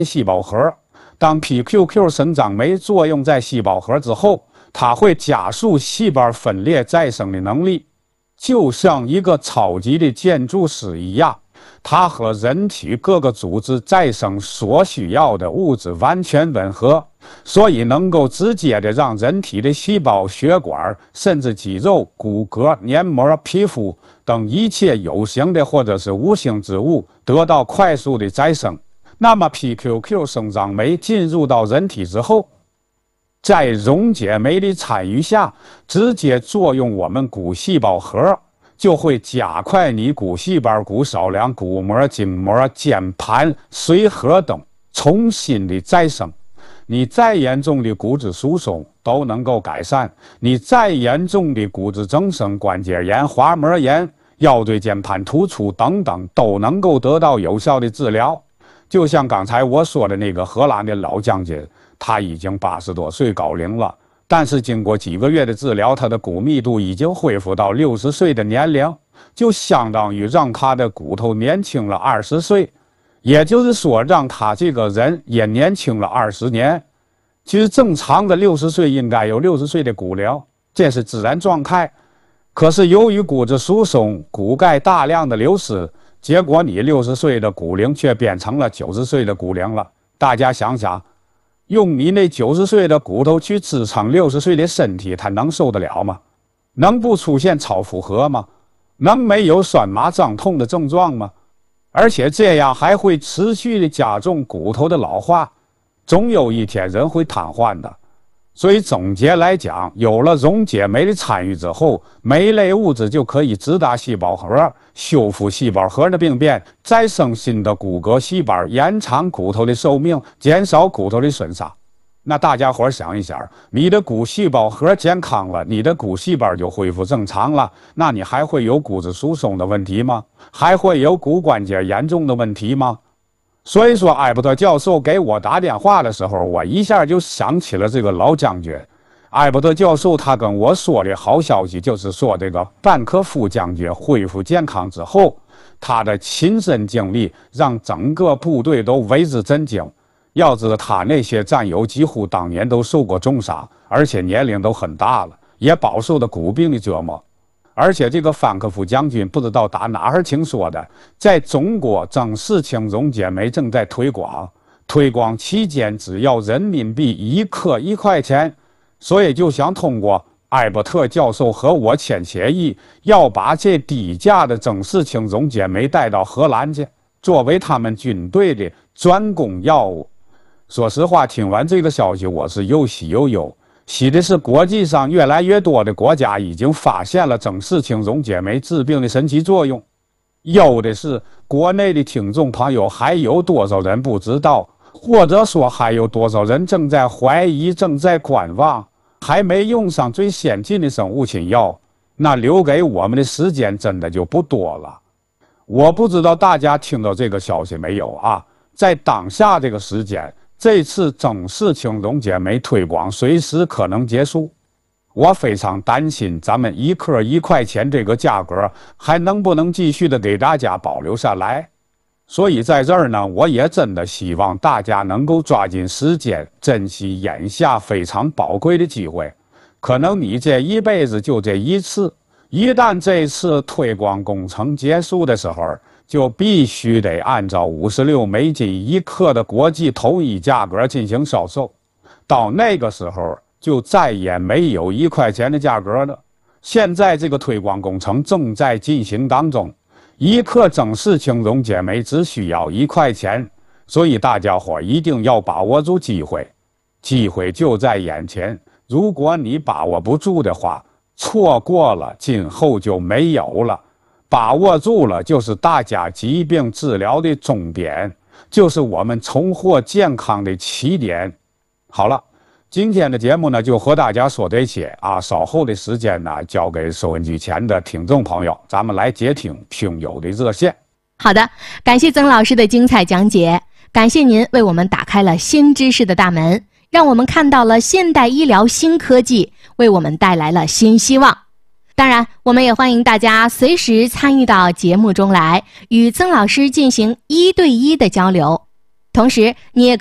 细胞核。当 PQQ 生长酶作用在细胞核之后，它会加速细胞分裂再生的能力，就像一个超级的建筑师一样，它和人体各个组织再生所需要的物质完全吻合，所以能够直接的让人体的细胞、血管，甚至肌肉、骨骼、黏膜、皮肤等一切有形的或者是无形之物得到快速的再生。那么 PQQ 生长酶进入到人体之后，在溶解酶的参与下，直接作用我们骨细胞核，就会加快你骨细胞、骨少梁、骨膜、筋膜、间盘、髓核等重新的再生。你再严重的骨质疏松都能够改善，你再严重的骨质增生、关节炎、滑膜炎、腰椎间盘突出等等都能够得到有效的治疗。就像刚才我说的那个荷兰的老将军，他已经80多岁高龄了，但是经过几个月的治疗，他的骨密度已经恢复到60岁的年龄，就相当于让他的骨头年轻了20岁，也就是说让他这个人也年轻了20年。其实正常的60岁应该有60岁的骨龄，这是自然状态。可是由于骨质疏松、骨钙大量的流失，结果你60岁的骨龄却变成了90岁的骨龄了。大家想想，用你那90岁的骨头去支撑60岁的身体，它能受得了吗？能不出现超负荷吗？能没有酸麻胀痛的症状吗？而且这样还会持续的加重骨头的老化，总有一天人会瘫痪的。所以总结来讲，有了溶解酶的参与之后，酶类物质就可以直达细胞核，修复细胞核的病变，再生新的骨骼细胞，延长骨头的寿命，减少骨头的损伤。那大家伙想一想，你的骨细胞核健康了，你的骨细胞就恢复正常了，那你还会有骨质疏松的问题吗？还会有骨关节严重的问题吗？所以说，艾伯特教授给我打电话的时候，我一下就想起了这个老将军。艾伯特教授他跟我说的好消息，就是说这个班克夫将军恢复健康之后，他的亲身经历让整个部队都为之震惊。要知道，他那些战友几乎当年都受过重伤，而且年龄都很大了，也饱受了骨病的折磨。而且这个范克夫将军不知道打哪儿听说的，在中国正式氢溶解酶正在推广期间只要人民币1克1块钱，所以就想通过艾伯特教授和我签协议，要把这低价的正式氢溶解酶带到荷兰去，作为他们军队的专供药物。说实话，听完这个消息，我是又喜又忧。喜的是，国际上越来越多的国家已经发现了正式氢溶解酶治病的神奇作用。忧的是，国内的听众朋友还有多少人不知道，或者说还有多少人正在怀疑、正在观望，还没用上最先进的生物亲药，那留给我们的时间真的就不多了。我不知道大家听到这个消息没有啊？在当下这个时间，这次正式氢溶解酶推广随时可能结束，我非常担心咱们1克1块钱这个价格还能不能继续的给大家保留下来。所以在这儿呢，我也真的希望大家能够抓紧时间，珍惜眼下非常宝贵的机会。可能你这一辈子就这一次，一旦这次推广工程结束的时候，就必须得按照56美金1克的国际统一价格进行销售，到那个时候就再也没有1块钱的价格了。现在这个推广工程正在进行当中，1克正式氢溶解酶只需要1块钱，所以大家伙一定要把握住机会，机会就在眼前。如果你把握不住的话，错过了今后就没有了。把握住了，就是大家疾病治疗的终点，就是我们重获健康的起点。好了，今天的节目呢，就和大家说这些啊。稍后的时间呢，交给收音机前的听众朋友，咱们来接听听友的热线。 好的，感谢曾老师的精彩讲解，感谢您为我们打开了新知识的大门，让我们看到了现代医疗新科技，为我们带来了新希望。当然，我们也欢迎大家随时参与到节目中来，与曾老师进行1对1的交流。 同时，你也